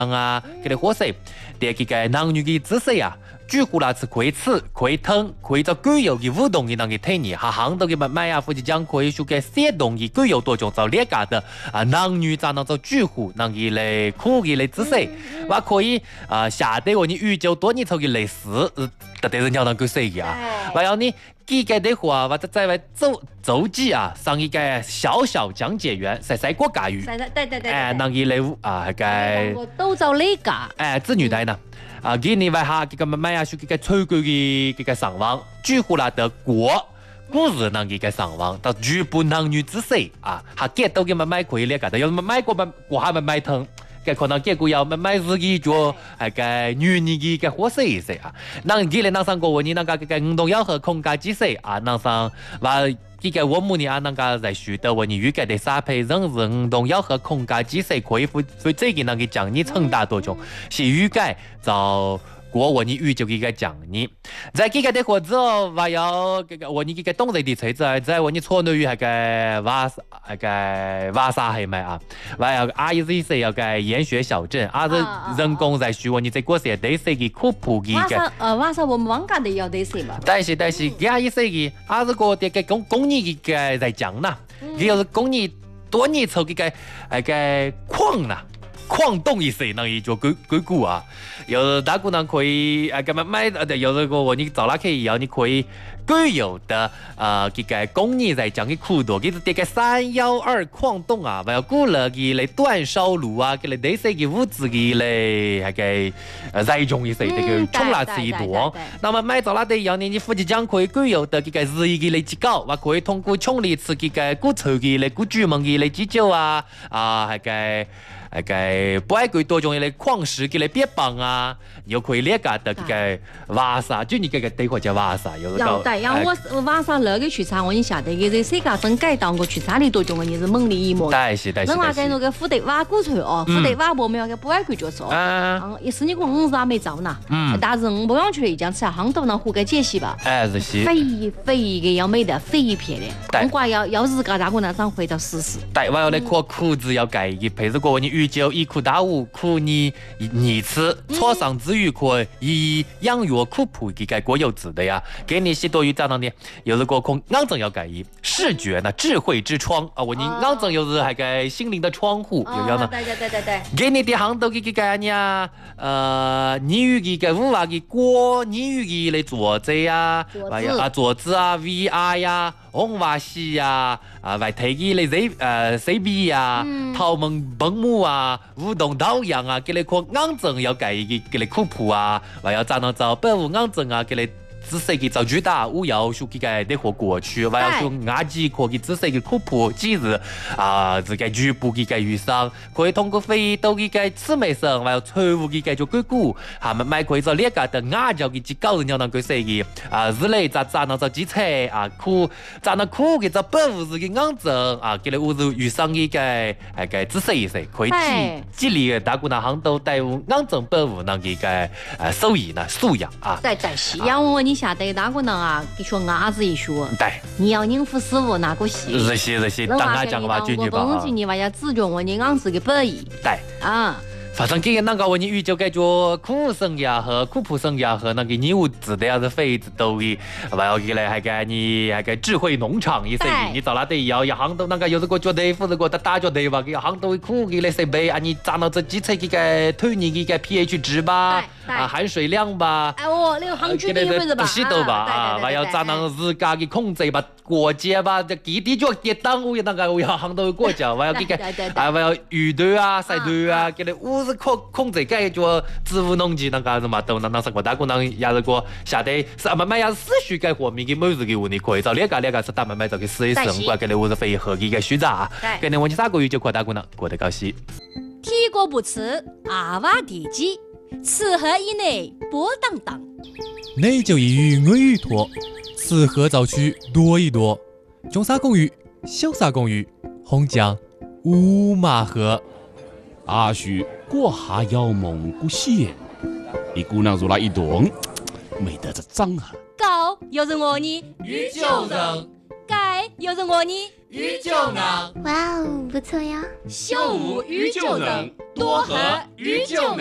啊，给你火水，对这个男女的姿势啊。举呼啦是可以吃、可以吞、可以做具有的舞动的那个体验，哈行到的买呀，或者讲可以说个些动的具有多种做列家的啊，男女才能做举呼，那个来酷的来姿势，我可以啊下底我你宇宙多年头的类似，特别是鸟能够说的啊，还有呢。几个的话，或者在外走记啊，上一个小小讲解员，晒过家语， 对， 哎，那个来啊，那个我都做呢家， 哎，子女代呢。啊，今年外下这个买呀，是这个抽购的这个上网，举呼啦的国故事那个上网，到日本男女之事啊，还get到个买可以了，噶，要买过我还没买通，个可能结果要买自己做个女人的个伙食一些啊，那今年那上个你那个运动要和空间之事啊，那上话。这个我们呢啊，那个在学的我们预计的搭配人事运动要和空间之事可以会这个那个奖励成大多种，是预计就国我你预就一个奖励，在这个的或者还有这个我你这个东西的锤子，在我你错内于那个瓦萨系咪啊？还有阿伊斯要个研学小镇，阿是人工在学我你这个是得是个科普的瓦萨我们网家的要得是嘛？ 但是阿伊是个阿是个这个工艺个在讲呐，就是工艺多年后这个那个矿呐。矿洞一些那一就鬼谷啊，有大姑娘可以干嘛买有这个我你找哪可以要你可以具有的这个工艺在讲的苦多，就是这个312矿洞啊，还有古了的来煅烧炉啊，给来这些的物资的来那个在用一些这个冲拉吃一多。那么买找哪的要你夫妻讲可以具有的这个日益的来提高，我可以通过冲力吃这个古臭的来古居民的来急救啊那个。那个不爱贵多种的矿石给来别帮啊，又可以列个的这个瓦萨，就你这个对话叫瓦萨，有个。对，然后我瓦萨那个去查，我你晓得，个世界真改到我去查的多种，你是猛力一模。 对是。 人话跟那个富德瓦古村哦，富德瓦不没有个不爱贵就是哦。一是你讲我是没找呢，但是我不想去一讲吃杭州那湖个解析吧。 是。 肥的要美的肥一片的，不管要日个大姑娘长回到试试。 对，我要来扩裤子要改一配置过你。就一苦大五苦你吃，挫伤之余可以养药苦普给改国有字的呀，给你许多于咋样的，有这个空眼睛要改一视觉呢智慧之窗啊，我你眼睛又是还个心灵的窗户，有样呢？ 对， 给你的行都给改呀，你与个五娃的锅，你与个来桌子呀，桌子啊 VR 呀。红瓦西呀，外推机嘞CB 呀，头门本母啊，舞动导阳啊，给你看眼睛要改一个，给你科普啊，还要咋能找保护眼睛啊，给你。仔细去找巨大，我要说这个得活过去，我要说牙齿可以仔细去科普，其实这个局部这个医生可以通过飞到这个姊妹上，还有财务这个就硅谷，他们买可以做列个的牙胶嘅搞人要能够设计日内咋能做基础苦咋能苦嘅做保护自己眼睛给你我是医生嘅个仔细一些，可以激励大姑娘行都带有眼睛保护那个手艺呢素养对，是要我你下得那个人啊，给学牙子一学， 对， 你要应付师傅那个戏， 是，当他讲话就你吧， 我你话要指教我你眼子的本意， 对，反正今天那个我你遇就感觉苦生涯和苦普生涯和那个你物质的要是非子都的，还要给来还给你还给智慧农场一些，你找那的要行到那个有这个觉得或者个打觉得吧，给行到苦给来设备你站到这几层这个推你这个 pH 值吧，含水量吧， 那个行区的位置吧， 不是的吧，还要站到自家的控制吧，过节吧，这基地就跌当我那个我要行到过节，还要这个还要雨队啊、晒队啊，给你是控制解决植物农机那个什么都那什么大姑娘也是个下得是慢慢也是思绪改活民的每日的问题可以找两个是大慢慢就去试一试，我给你我是非合一个选择给你我你3个月就扩大姑娘过得高兴。 体过不吃阿娃地基，吃喝以内波荡荡， 内就一语我语托，吃喝早去多一多，中沙公寓小沙公寓红酱乌马河。 阿叔过下要蒙古县，一姑娘如那一动，美得这张啊！ 高又是我呢， 宇宙人， 该有人饿你， 鱼就能。 哇哦，不错呀！ 秀无鱼就能，多喝鱼就能。